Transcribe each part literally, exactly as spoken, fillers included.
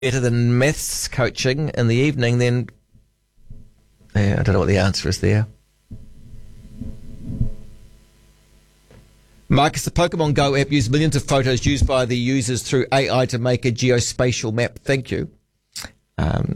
better than maths coaching in the evening, then yeah, I don't know what the answer is there. Marcus, the Pokemon Go app used millions of photos used by the users through A I to make a geospatial map. Thank you. Um,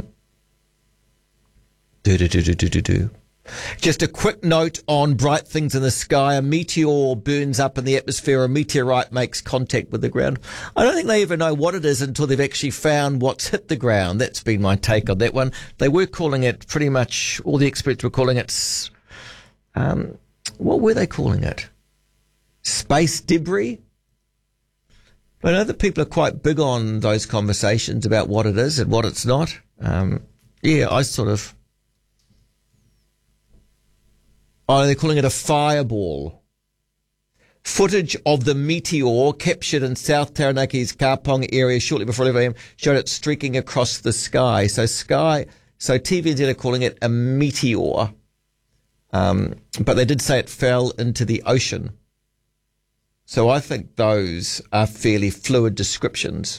do do do do do do do. Just a quick note on bright things in the sky. A meteor burns up in the atmosphere. A meteorite makes contact with the ground. I don't think they ever know what it is until they've actually found what's hit the ground. That's been my take on that one. They were calling it, pretty much all the experts were calling it, um, what were they calling it? Space debris? But I know that people are quite big on those conversations about what it is and what it's not. Um, yeah, I sort of... Oh, they're calling it a fireball. Footage of the meteor captured in South Taranaki's Kapong area shortly before eleven a.m. showed it streaking across the sky. So sky, so T V N Z are calling it a meteor. Um, but they did say it fell into the ocean. So I think those are fairly fluid descriptions.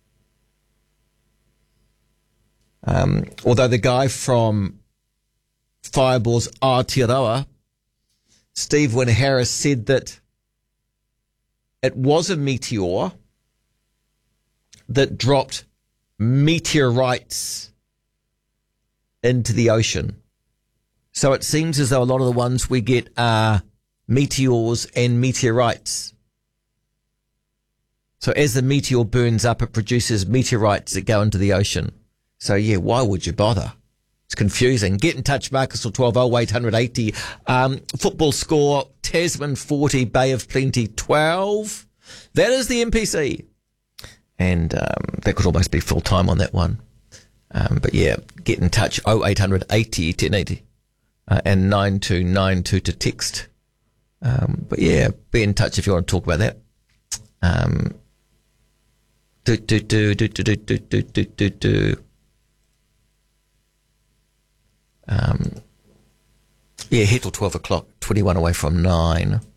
Um, although the guy from Fireball's Aotearoa, Steve Wynne Harris, said that it was a meteor that dropped meteorites into the ocean. So it seems as though a lot of the ones we get are meteors and meteorites. So as the meteor burns up, it produces meteorites that go into the ocean. So yeah, why would you bother? It's confusing. Get in touch, Marcus, or twelve oh eight eighty. Um, football score, Tasman forty, Bay of Plenty twelve. That is the N P C. And um, that could almost be full time on that one. Um, but yeah, get in touch, oh eight hundred eighty ten eighty uh, and nine two nine two to text. Um, but yeah, be in touch if you want to talk about that. Um, do, do, do, do, do, do, do, do, do, do. Um, yeah, here till twelve o'clock, twenty-one away from nine.